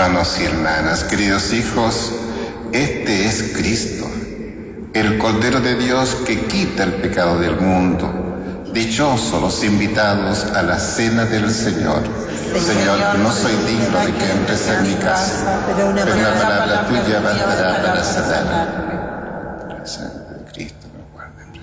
Hermanos y hermanas, queridos hijos, este es Cristo, el Cordero de Dios que quita el pecado del mundo. Dichosos los invitados a la cena del Señor. Señor, no soy digno de que entres en mi casa, pero una palabra tuya bastará para sanarme. La sangre de Cristo me guarda.